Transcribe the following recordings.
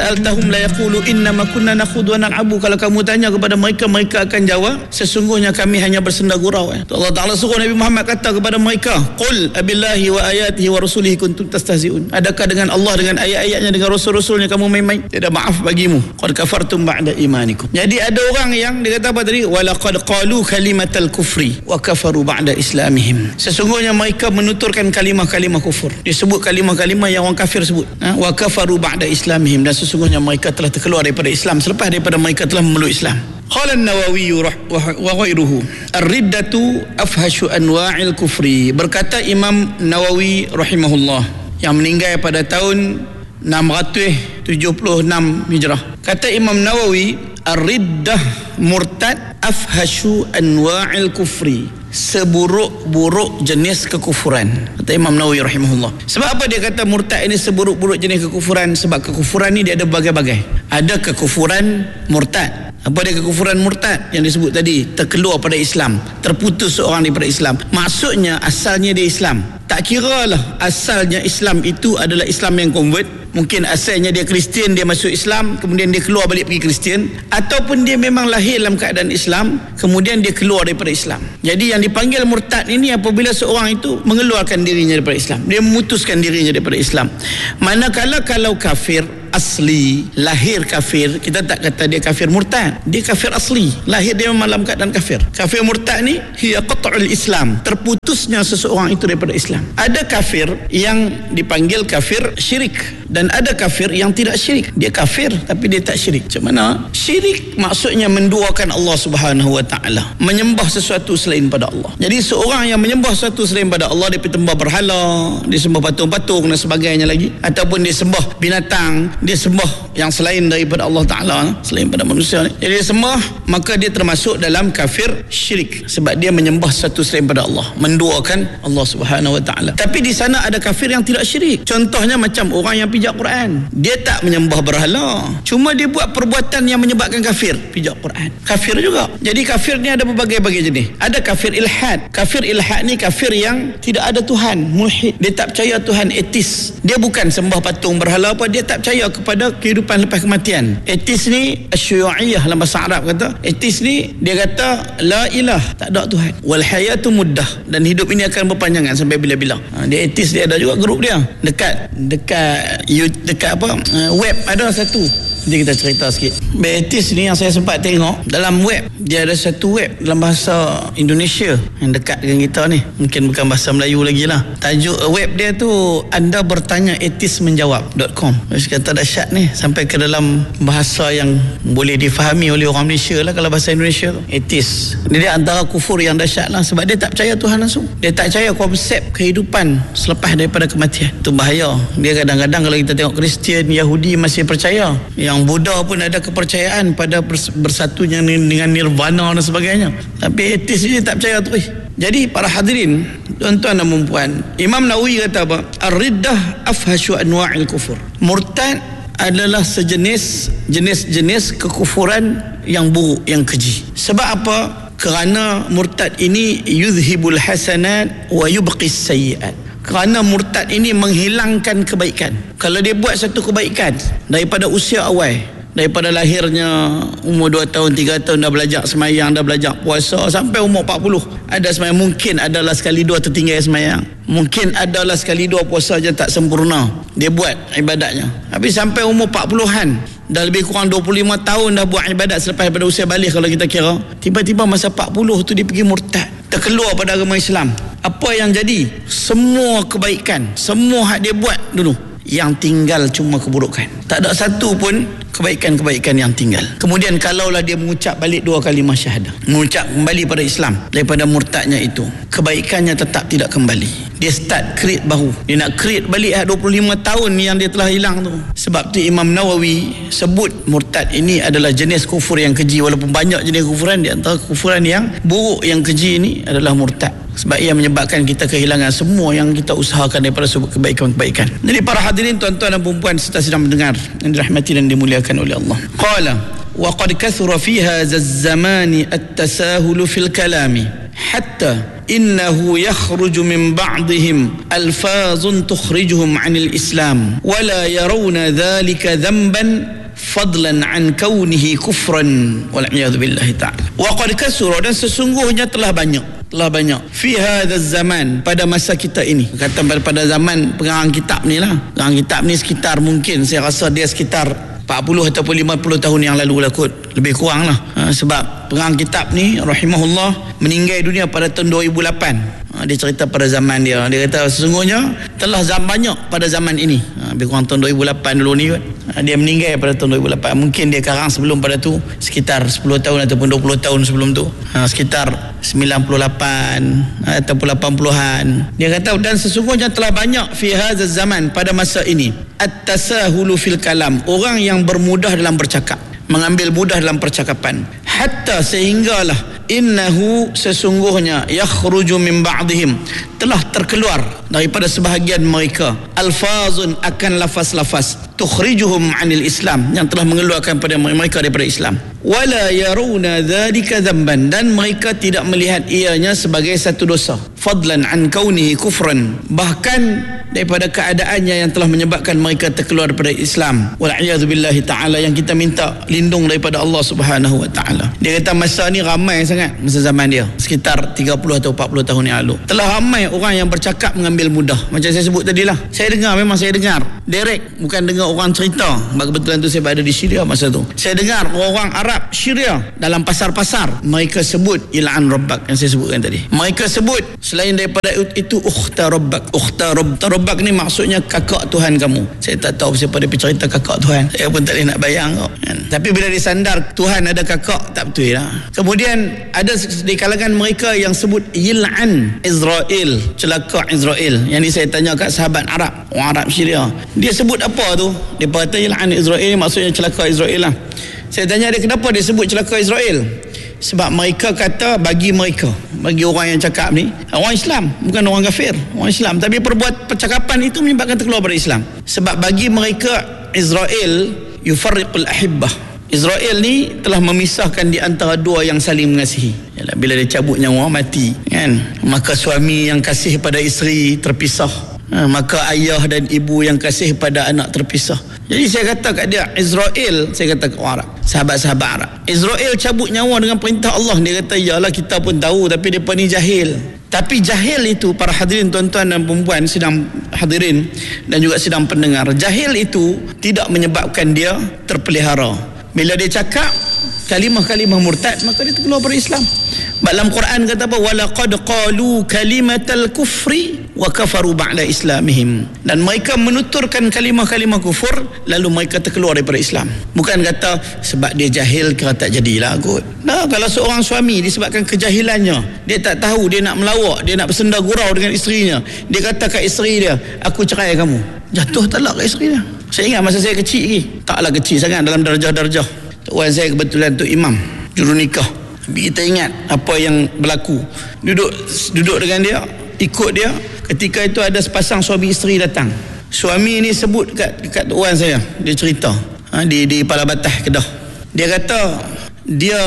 Altahum la yaqulu innama kunna nakhudhu wa nal'abu. Kalau kamu tanya kepada mereka, mereka akan jawab, sesungguhnya kami hanya bersenda gurau. Allah Ta'ala suruh Nabi Muhammad kata kepada mereka, qul abillahi wa ayatihi wa rasulihi kuntum tastahzi'un. Adakah dengan Allah, dengan ayat-ayatnya, dengan rasul-rasulnya kamu main-main? Tiada maaf bagimu. Qad kafartum ba'da imanikum. Jadi ada orang yang dia kata apa tadi? Walaqad qalu kalimatal kufri wa kafaru ba'da islamihim. Sesungguhnya mereka menuturkan kalimah-kalimah kufur. Disebut kalimah-kalimah yang orang kafir sebut. Wa kafaru ba'da islamihim. Dan sesungguhnya mereka telah terkeluar daripada Islam selepas daripada mereka telah memeluk Islam. Qala an-Nawawi wa ghairuhu ar-riddatu afhashu anwa'il kufri. Berkata Imam Nawawi rahimahullah yang meninggal pada tahun 676 Hijrah. Kata Imam Nawawi, ar-riddah murtad afhashu anwa'il kufri, seburuk-buruk jenis kekufuran. Kata Imam Nawawi rahimahullah. Sebab apa dia kata murtad ini seburuk-buruk jenis kekufuran? Sebab kekufuran ni dia ada berbagai-bagai. Ada kekufuran murtad. Apa dia kekufuran murtad? Yang disebut tadi, terkeluar pada Islam, terputus seorang daripada Islam. Maksudnya asalnya dia Islam. Tak kiralah asalnya Islam itu adalah Islam yang convert. Mungkin asalnya dia Kristian, dia masuk Islam, kemudian dia keluar balik pergi Kristian. Ataupun dia memang lahir dalam keadaan Islam, kemudian dia keluar daripada Islam. Jadi yang dipanggil murtad ini apabila seorang itu mengeluarkan dirinya daripada Islam, dia memutuskan dirinya daripada Islam. Manakala kalau kafir asli, lahir kafir, kita tak kata dia kafir murtad, dia kafir asli, lahir dia memang dalam keadaan kafir. Kafir murtad ni hiya qat'ul Islam, terputusnya seseorang itu daripada Islam. Ada kafir yang dipanggil kafir syirik, dan ada kafir yang tidak syirik. Dia kafir tapi dia tak syirik. Macam mana? Syirik maksudnya menduakan Allah Subhanahu wa taala, menyembah sesuatu selain pada Allah. Jadi seorang yang menyembah sesuatu selain pada Allah, dia pergi sembah berhala, dia sembah patung-patung dan sebagainya lagi, ataupun dia sembah binatang, dia sembah yang selain daripada Allah Ta'ala, selain pada manusia ni. Jadi dia sembah, maka dia termasuk dalam kafir syirik, sebab dia menyembah satu selain pada Allah, menduakan Allah Subhanahu Wa Ta'ala. Tapi di sana ada kafir yang tidak syirik. Contohnya macam orang yang pijak Quran. Dia tak menyembah berhala, cuma dia buat perbuatan yang menyebabkan kafir. Pijak Quran kafir juga. Jadi kafir ni ada berbagai-bagai jenis. Ada kafir ilhad. Kafir ilhad ni kafir yang tidak ada Tuhan, mulhid. Dia tak percaya Tuhan, etis. Dia bukan sembah patung berhala apa, dia tak percaya kepada kehidupan lepas kematian. Etis ni asyu'iyah dalam bahasa Arab kata. Etis ni dia kata la ilah, tak ada Tuhan. Wal hayatu muddah, dan hidup ini akan berpanjangan sampai bila-bila. Dia etis, dia ada juga grup dia. Dekat web ada satu. Nanti kita cerita sikit. Etis ni yang saya sempat tengok dalam web, dia ada satu web dalam bahasa Indonesia yang dekat dengan kita ni. Mungkin bukan bahasa Melayu lagi lah. Tajuk web dia tu anda bertanya etismenjawab.com. Terus kata dahsyat ni, sampai ke dalam bahasa yang boleh difahami oleh orang Malaysia lah. Kalau bahasa Indonesia tu etis. Dia antara kufur yang dahsyat lah, sebab dia tak percaya Tuhan langsung. Dia tak percaya konsep kehidupan selepas daripada kematian. Itu bahaya. Dia kadang-kadang kalau kita tengok Kristian, Yahudi masih percaya. Yang Buddha pun ada kepercayaan pada bersatunya dengan nirvana dan sebagainya. Tapi etis ni tak percaya tu. Jadi para hadirin, tuan-tuan dan puan, Imam Nawawi kata apa? Ar-riddah afhashu anwa'il kufur. Murtad adalah jenis kekufuran yang buruk, yang keji. Sebab apa? Kerana murtad ini yuzhibul hasanat wa yubqis sayyi'at. Kerana murtad ini menghilangkan kebaikan. Kalau dia buat satu kebaikan daripada usia awal, daripada lahirnya umur 2 tahun, 3 tahun dah belajar semayang, dah belajar puasa, sampai umur 40 ada semayang. Mungkin adalah sekali dua tertinggal semayang, mungkin adalah sekali dua puasa je tak sempurna dia buat ibadatnya. Habis sampai umur 40-an, dah lebih kurang 25 tahun dah buat ibadat selepas daripada usia balik kalau kita kira. Tiba-tiba masa 40 tu dia pergi murtad, terkeluar pada agama Islam. Apa yang jadi? Semua kebaikan, semua hak dia buat dulu, yang tinggal cuma keburukan. Tak ada satu pun kebaikan-kebaikan yang tinggal. Kemudian kalaulah dia mengucap balik 2 kalimah syahadah, mengucap kembali pada Islam daripada murtadnya itu, kebaikannya tetap tidak kembali. Dia start create baru. Dia nak create balik 25 tahun yang dia telah hilang tu. Sebab tu Imam Nawawi sebut murtad ini adalah jenis kufur yang keji. Walaupun banyak jenis kufuran, di antara kufuran yang buruk, yang keji ini adalah murtad. Sebab ia menyebabkan kita kehilangan semua yang kita usahakan daripada sebuah kebaikan-kebaikan. Jadi para hadirin, tuan-tuan dan puan serta sedang mendengar yang dirahmati dan dimuliakan oleh Allah. Qala wa qad kathura fi hadha az-zamani at-tasahul fil kalami hatta innahu yakhruju min ba'dihim alfazun tukhrijuhum 'anil Islam wa la yarawna dhalika dhanban fadlan an kaunihi kufran wal a'yadu billahi ta'ala. Wa qad kasura, dan sesungguhnya telah banyak fi hadzal zaman, pada masa kita ini, kata pada zaman pengarang kitab ni lah. Pengarang kitab ni sekitar, mungkin saya rasa dia sekitar 40 ataupun 50 tahun yang lalu lah kot, lebih kurang lah. Sebab pengarang kitab ni rahimahullah meninggal dunia pada tahun 2008. Dia cerita pada zaman dia kata sesungguhnya telah banyak pada zaman ini, lebih kurang tahun 2008 dulu ni kot. Dia meninggal pada tahun 2008. Mungkin dia karang sebelum pada tu sekitar 10 tahun ataupun 20 tahun sebelum tu, sekitar 98 ataupun 80-an. Dia kata, dan sesungguhnya telah banyak fi hadzal zaman, pada masa ini, at-tasahulu fil kalam, orang yang bermudah dalam bercakap, mengambil mudah dalam percakapan, hatta sehinggalah innahu, sesungguhnya, yakhruju min ba'dihim, telah terkeluar daripada sebahagian mereka, alfazun, akan lafaz-lafaz, tukhrijuhum 'anil Islam, yang telah mengeluarkan pada mereka daripada Islam, wala yaruna dzalika dzamban, dan mereka tidak melihat ianya sebagai satu dosa, fadlan an kaunihi kufran, bahkan daripada keadaannya yang telah menyebabkan mereka terkeluar daripada Islam, wal a'yadu billahi ta'ala, yang kita minta lindung daripada Allah Subhanahu wa ta'ala. Dia kata masa ni ramai sangat, masa zaman dia sekitar 30 atau 40 tahun yang lalu, telah ramai orang yang bercakap mengambil mudah. Macam saya sebut tadi lah, saya dengar direct, bukan dengar orang cerita. Kebetulan tu saya berada di Syria masa tu, saya dengar orang Arab Syria dalam pasar-pasar, mereka sebut il'an rabbak yang saya sebutkan tadi. Mereka sebut selain daripada itu ukhta rabbak. Rabbak ni maksudnya kakak Tuhan kamu. Saya tak tahu siapa dia cerita kakak Tuhan, saya pun tak boleh nak bayang kok. Tapi bila disandar Tuhan ada kakak, tak betul lah. Kemudian ada di kalangan mereka yang sebut yil'an Israel, celaka Israel. Yang ni saya tanya kat sahabat Arab, orang Arab Syria, dia sebut apa tu? Dia kata yil'an Israel maksudnya celaka Israel lah. Saya tanya dia kenapa dia sebut celaka Israel. Sebab mereka kata, bagi orang yang cakap ni, orang Islam, bukan orang kafir, orang Islam, tapi percakapan itu menyebabkan terkeluar dari Islam. Sebab bagi mereka Israel yufarriqul ahibbah, Israel ni telah memisahkan di antara dua yang saling mengasihi. Yalah, bila dia cabut nyawa, mati kan, maka suami yang kasih pada isteri terpisah, maka ayah dan ibu yang kasih pada anak terpisah. Jadi saya kata kat dia, Israel, saya kata kat orang Arab, sahabat-sahabat Arab, Israel cabut nyawa dengan perintah Allah. Dia kata, yalah kita pun tahu, tapi mereka ni jahil. Tapi jahil itu, para hadirin tuan-tuan dan perempuan sedang hadirin dan juga sedang pendengar, jahil itu tidak menyebabkan dia terpelihara. Bila dia cakap kalimah-kalimah murtad, maka dia terkeluar dari Islam. Dalam Quran kata apa? Walaqad qalu kalimatal kufri wa kafaru ba'da islamihim. Dan mereka menuturkan kalimah-kalimah kufur, lalu mereka terkeluar daripada Islam. Bukan kata sebab dia jahil kira tak jadilah kot. Nah, kalau seorang suami disebabkan kejahilannya, dia tak tahu, dia nak melawak, dia nak bersenda gurau dengan isterinya, dia kata kat isteri dia, aku cerai kamu, jatuh talak kat isteri dia. Saya ingat masa saya kecil lagi, taklah kecil sangat dalam darjah-darjah. Tuan saya kebetulan tu imam juru nikah. Tapi kita ingat apa yang berlaku. Duduk dengan dia, ikut dia. Ketika itu ada sepasang suami isteri datang. Suami ni sebut kat tuan saya, dia cerita di Palabatah Kedah. Dia kata dia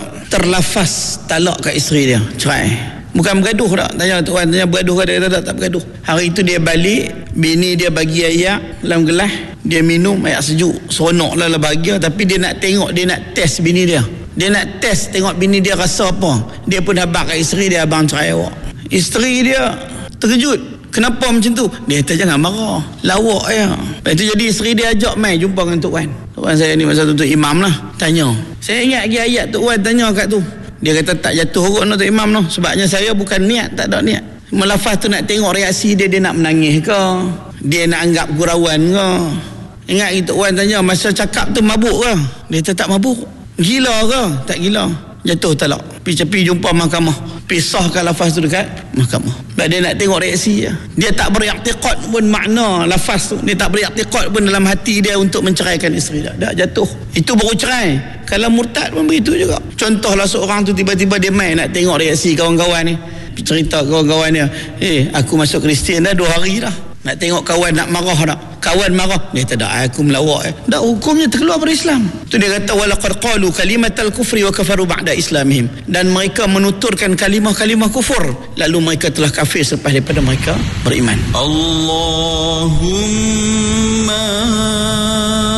terlafaz talak kat isteri dia, cerai. Bukan bergaduh tak. Tanya tuan, tanya bergaduh ke? Dia kata tak bergaduh. Hari itu dia balik, bini dia bagi air dalam gelas, dia minum air sejuk, seronok lah bahagia. Tapi dia nak tengok, dia nak test bini dia. Dia nak test tengok bini dia rasa apa. Dia pun habaq kat isteri dia, abang cerai awak. Isteri dia terkejut, kenapa macam tu? Dia kata jangan marah, lawak ya. Lepas tu jadi isteri dia ajak mai jumpa dengan tuan. Tuan saya ni masa tu imam lah. Tanya, saya ingat lagi ayat tuan tanya kat tu. Dia kata tak jatuh kot tu imam tu. Sebabnya saya bukan niat, tak ada niat. Melafaz tu nak tengok reaksi dia, dia nak menangis ke, dia nak anggap gurauan ke. Ingat gitu tuan tanya, masa cakap tu mabuk ke? Dia kata tak mabuk. Gila ke? Tak gila. Jatuh talak. Pergi jumpa mahkamah, pisahkan lafaz tu dekat mahkamah. Sebab dia nak tengok reaksi dia. Dia tak beriktikad pun makna lafaz tu. Dia tak beriktikad pun dalam hati dia untuk menceraikan isteri dia. Dah jatuh. Itu baru cerai. Kalau murtad pun begitu juga. Contohlah seorang tu tiba-tiba dia main nak tengok reaksi kawan-kawan ni. Cerita kawan-kawan dia, aku masuk Kristian dah 2 hari dah. Nak tengok kawan nak marah tak. kawan marah, dia tak ada aku melawak. Tak, hukumnya terkeluar dari Islam. Tu dia kata walaqad qalu kalimatal kufri wa kafaru ba'da islamihim, dan mereka menuturkan kalimah-kalimah kufur lalu mereka telah kafir selepas daripada mereka beriman. Allahumma